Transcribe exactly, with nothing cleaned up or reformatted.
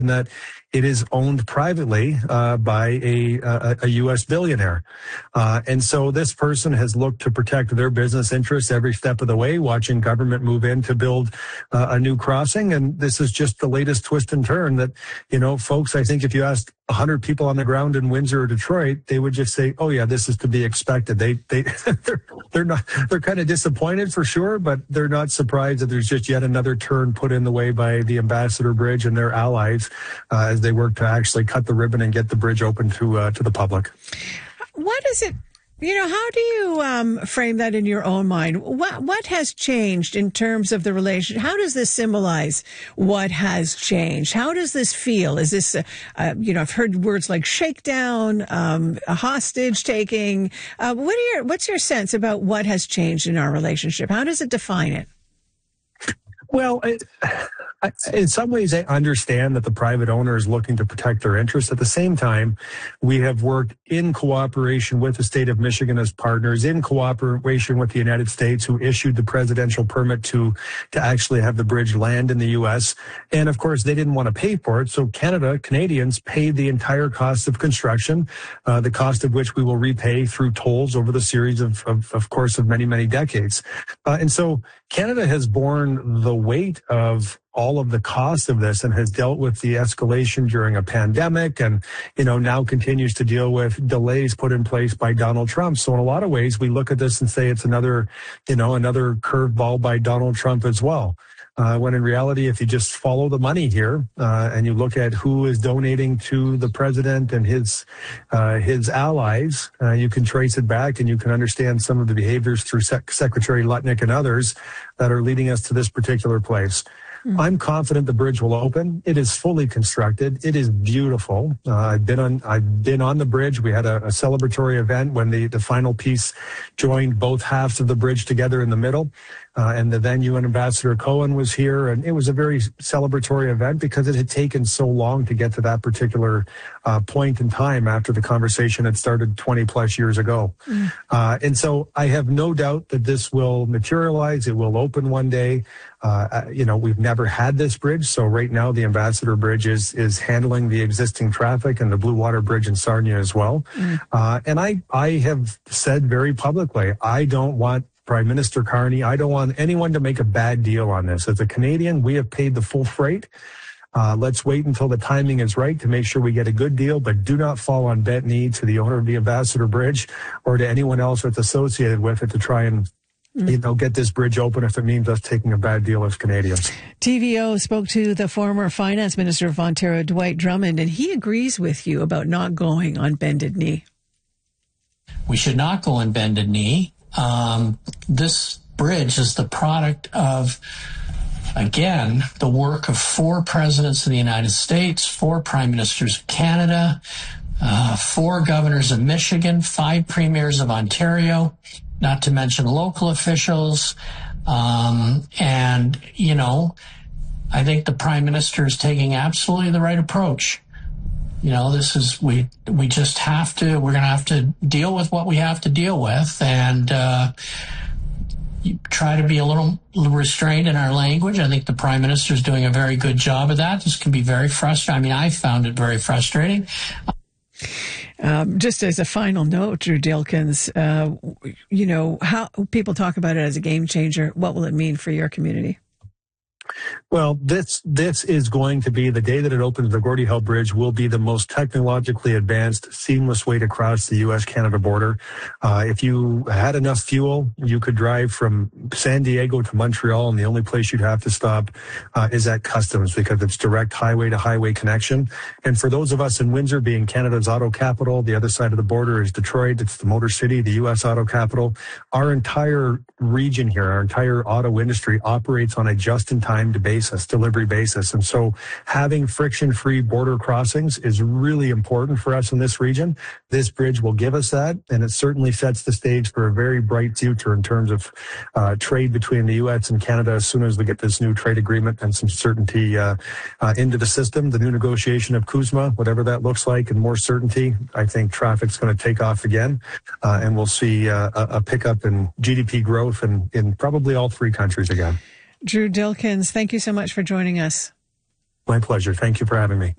that it is owned privately uh, by a, a, a U S billionaire. Uh, and so this person has looked to protect their business interests every step of the way, watching government move in to build uh, a new crossing. And this is just the latest twist and turn that, you know, folks, I think if you asked one hundred people on the ground in Windsor or Detroit, they would just say, oh, yeah, this is to be expected. They, they, they're, they're not, they're kind of disappointed for sure, but they're not surprised that there's just yet another turn put in the way by the Ambassador Bridge and their allies uh, as they work to actually cut the ribbon and get the bridge open to uh, to the public. What is it? You know, how do you um, frame that in your own mind? What what has changed in terms of the relation? How does this symbolize what has changed? How does this feel? Is this, uh, uh, you know, I've heard words like shakedown, um, a hostage taking. Uh, what are your what's your sense about what has changed in our relationship? How does it define it? Well, it, I, in some ways, I understand that the private owner is looking to protect their interests. At the same time, we have worked in cooperation with the state of Michigan as partners, in cooperation with the United States, who issued the presidential permit to, to actually have the bridge land in the U S. And of course, they didn't want to pay for it. So Canada, Canadians paid the entire cost of construction, uh, the cost of which we will repay through tolls over the series of, of, of course, of many, many decades. Uh, and so Canada has borne the weight of all of the cost of this and has dealt with the escalation during a pandemic and, you know, now continues to deal with delays put in place by Donald Trump. So in a lot of ways, we look at this and say it's another, you know, another curveball by Donald Trump as well. Uh, when in reality, if you just follow the money here uh, and you look at who is donating to the president and his uh, his allies, uh, you can trace it back and you can understand some of the behaviors through Sec- Secretary Lutnick and others that are leading us to this particular place. Mm-hmm. I'm confident the bridge will open. It is fully constructed. It is beautiful. Uh, I've been on. I've been on the bridge. We had a, a celebratory event when the the final piece joined both halves of the bridge together in the middle. Uh, and the venue and Ambassador Cohen was here, and it was a very celebratory event because it had taken so long to get to that particular uh, point in time after the conversation had started twenty plus years ago. Mm. Uh, and so I have no doubt that this will materialize. It will open one day. Uh, you know, we've never had this bridge. So right now the Ambassador Bridge is, is handling the existing traffic and the Blue Water Bridge in Sarnia as well. Mm. Uh, and I, I have said very publicly, I don't want Prime Minister Carney, I don't want anyone to make a bad deal on this. As a Canadian, we have paid the full freight. Uh, let's wait until the timing is right to make sure we get a good deal, but do not fall on bent knee to the owner of the Ambassador Bridge or to anyone else that's associated with it to try and you know, get this bridge open if it means us taking a bad deal as Canadians. T V O spoke to the former finance minister of Ontario, Dwight Drummond, and he agrees with you about not going on bended knee. We should not go on bended knee. Um, this bridge is the product of, again, the work of four presidents of the United States, four prime ministers of Canada, uh, four governors of Michigan, five premiers of Ontario, not to mention local officials. Um, and, you know, I think the prime minister is taking absolutely the right approach. You know, this is, we, we just have to, we're going to have to deal with what we have to deal with and, uh, try to be a little restrained in our language. I think the prime minister is doing a very good job of that. This can be very frustrating. I mean, I found it very frustrating. Um, just as a final note, Drew Dilkens, uh, you know, how people talk about it as a game changer. What will it mean for your community? Well, this this is going to be the day that it opens. The Gordie Howe Bridge will be the most technologically advanced, seamless way to cross the U S Canada border. Uh, if you had enough fuel, you could drive from San Diego to Montreal, and the only place you'd have to stop uh, is at Customs because it's direct highway-to-highway connection. And for those of us in Windsor, being Canada's auto capital, the other side of the border is Detroit. It's the Motor City, the U S auto capital. Our entire region here, our entire auto industry operates on a just-in-time basis, delivery basis. And so having friction-free border crossings is really important for us in this region. This bridge will give us that, and it certainly sets the stage for a very bright future in terms of uh, trade between the U S and Canada as soon as we get this new trade agreement and some certainty uh, uh, into the system. The new negotiation of CUSMA, whatever that looks like, and more certainty, I think traffic's going to take off again, uh, and we'll see uh, a, a pickup in G D P growth in, in probably all three countries again. Drew Dilkens, thank you so much for joining us. My pleasure. Thank you for having me.